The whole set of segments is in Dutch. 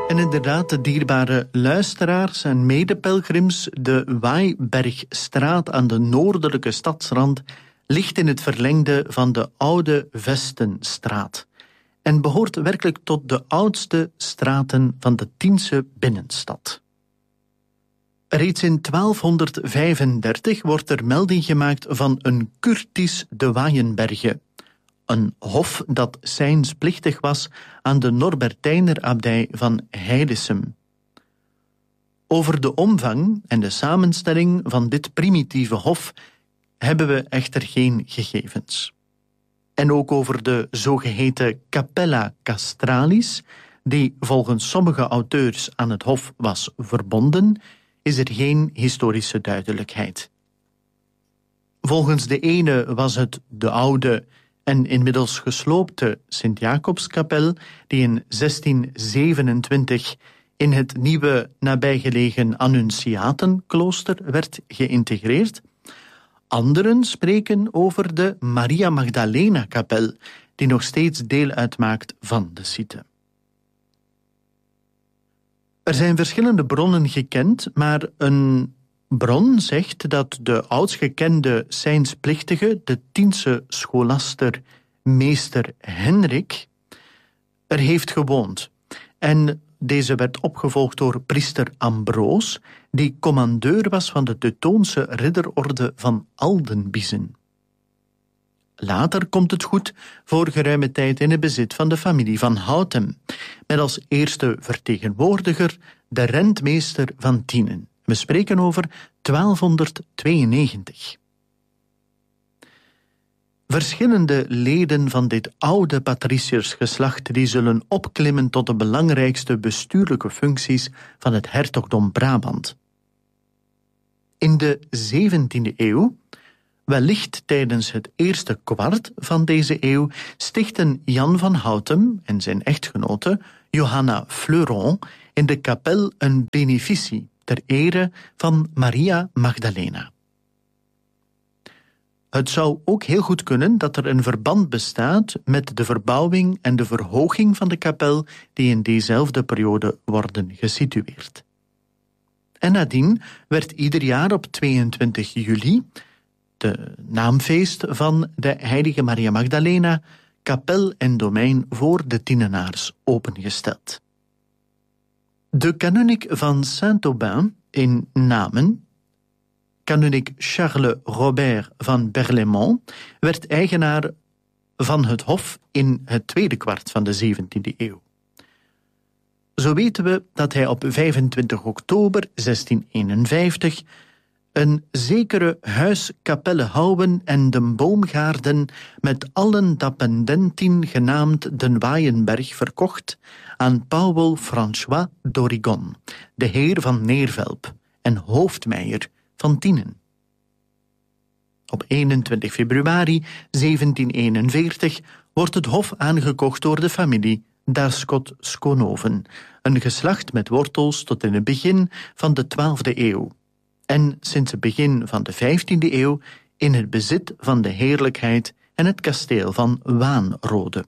En inderdaad, de dierbare luisteraars en medepelgrims, de Waaibergstraat aan de noordelijke stadsrand ligt in het verlengde van de oude Vestenstraat en behoort werkelijk tot de oudste straten van de Tiense binnenstad. Reeds in 1235 wordt er melding gemaakt van een Curtis de Waaienberge, een hof dat zijnsplichtig was aan de Norbertijner-abdij van Heidesem. Over de omvang en de samenstelling van dit primitieve hof hebben we echter geen gegevens. En ook over de zogeheten Capella Castralis, die volgens sommige auteurs aan het hof was verbonden, is er geen historische duidelijkheid. Volgens de ene was het de oude en inmiddels gesloopte Sint-Jacobskapel, die in 1627 in het nieuwe nabijgelegen Annunciatenklooster werd geïntegreerd. Anderen spreken over de Maria Magdalena-kapel, die nog steeds deel uitmaakt van de site. Er zijn verschillende bronnen gekend, maar een bron zegt dat de oudst gekende zijnsplichtige, de Tiense scholaster meester Henrik, er heeft gewoond. En deze werd opgevolgd door priester Ambroos, die commandeur was van de Teutoonse ridderorde van Aldenbiezen. Later komt het goed voor geruime tijd in het bezit van de familie van Houten, met als eerste vertegenwoordiger de rentmeester van Tienen. We spreken over 1292. Verschillende leden van dit oude patriciërsgeslacht die zullen opklimmen tot de belangrijkste bestuurlijke functies van het hertogdom Brabant. In de 17e eeuw, wellicht tijdens het eerste kwart van deze eeuw, stichten Jan van Houten en zijn echtgenote Johanna Fleuron in de kapel een beneficie ter ere van Maria Magdalena. Het zou ook heel goed kunnen dat er een verband bestaat met de verbouwing en de verhoging van de kapel die in diezelfde periode worden gesitueerd. En nadien werd ieder jaar op 22 juli, de naamfeest van de heilige Maria Magdalena, kapel en domein voor de Tienenaars opengesteld. De kanunnik van Saint-Aubin in Namen, kanunnik Charles Robert van Berlaymont, werd eigenaar van het hof in het tweede kwart van de 17e eeuw. Zo weten we dat hij op 25 oktober 1651 een zekere huis Capelle Houwen en de Boomgaarden met allen dependentien genaamd den Waaienberg verkocht aan Pauwel François d'Origon, de heer van Neervelp en hoofdmeier van Tienen. Op 21 februari 1741 wordt het hof aangekocht door de familie Darschot Schoonoven, een geslacht met wortels tot in het begin van de 12e eeuw en sinds het begin van de 15e eeuw in het bezit van de heerlijkheid en het kasteel van Waanrode.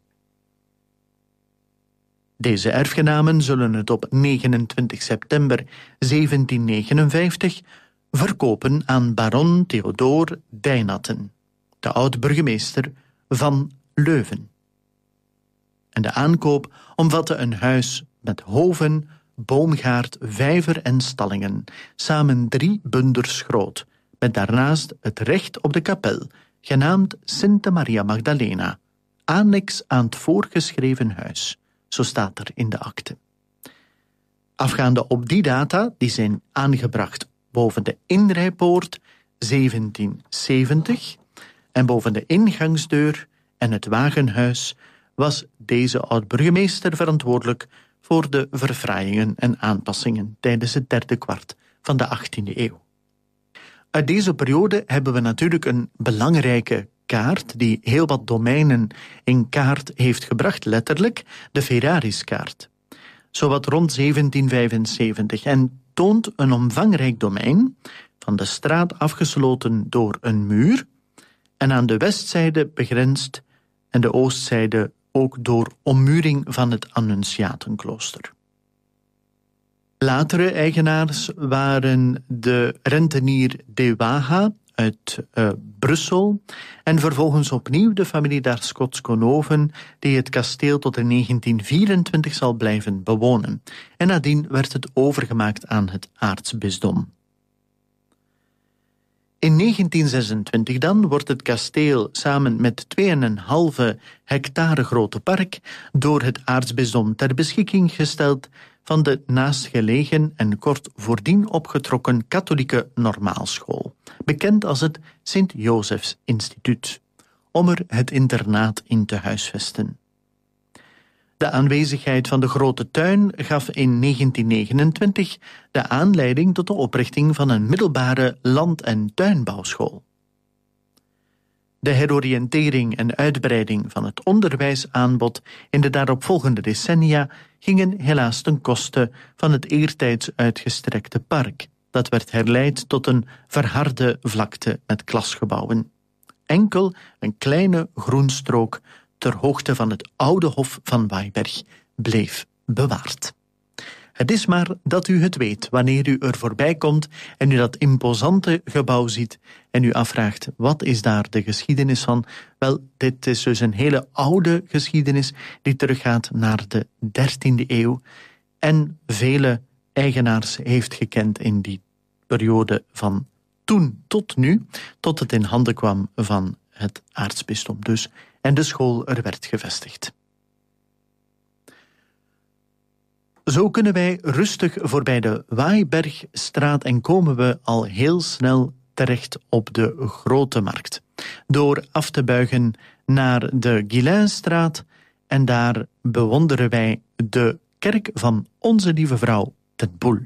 Deze erfgenamen zullen het op 29 september 1759 verkopen aan baron Theodore Dijnatten, de oud-burgemeester van Leuven. En de aankoop omvatte een huis met hoven, boomgaard, vijver en stallingen, samen 3 bunders groot, met daarnaast het recht op de kapel, genaamd Sinte Maria Magdalena, annex aan het voorgeschreven huis, zo staat er in de akte. Afgaande op die data, die zijn aangebracht boven de inrijpoort 1770 en boven de ingangsdeur en het wagenhuis, was deze oud-burgemeester verantwoordelijk voor de verfraaiingen en aanpassingen tijdens het derde kwart van de 18e eeuw. Uit deze periode hebben we natuurlijk een belangrijke kaart die heel wat domeinen in kaart heeft gebracht, letterlijk de Ferrariskaart, zowat rond 1775, en toont een omvangrijk domein, van de straat afgesloten door een muur en aan de westzijde begrensd en de oostzijde ook door ommuring van het Annunciatenklooster. Latere eigenaars waren de rentenier De Waga uit Brussel en vervolgens opnieuw de familie d'Arscots-Konoven, die het kasteel tot in 1924 zal blijven bewonen. En nadien werd het overgemaakt aan het aartsbisdom. In 1926 dan wordt het kasteel samen met 2,5 hectare grote park door het aartsbisdom ter beschikking gesteld van de naastgelegen en kort voordien opgetrokken katholieke normaalschool, bekend als het Sint-Josefs Instituut, om er het internaat in te huisvesten. De aanwezigheid van de grote tuin gaf in 1929 de aanleiding tot de oprichting van een middelbare land- en tuinbouwschool. De heroriëntering en uitbreiding van het onderwijsaanbod in de daaropvolgende decennia gingen helaas ten koste van het eertijds uitgestrekte park. Dat werd herleid tot een verharde vlakte met klasgebouwen. Enkel een kleine groenstrook ter hoogte van het oude hof van Weyberg bleef bewaard. Het is maar dat u het weet wanneer u er voorbij komt en u dat imposante gebouw ziet en u afvraagt, wat is daar de geschiedenis van? Wel, dit is dus een hele oude geschiedenis die teruggaat naar de 13e eeuw en vele eigenaars heeft gekend in die periode van toen tot nu, tot het in handen kwam van het aartsbisdom dus en de school er werd gevestigd. Zo kunnen wij rustig voorbij de Waaibergstraat en komen we al heel snel terecht op de Grote Markt. Door af te buigen naar de Guillainstraat en daar bewonderen wij de kerk van Onze Lieve Vrouw ten Boel.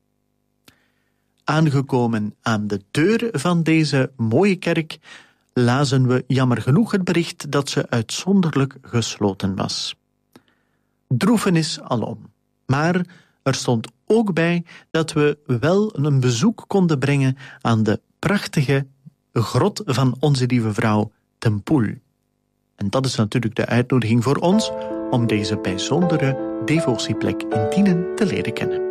Aangekomen aan de deur van deze mooie kerk lazen we jammer genoeg het bericht dat ze uitzonderlijk gesloten was. Droefenis alom. Maar er stond ook bij dat we wel een bezoek konden brengen aan de prachtige grot van Onze Lieve Vrouw ten Poel. En dat is natuurlijk de uitnodiging voor ons om deze bijzondere devotieplek in Tienen te leren kennen.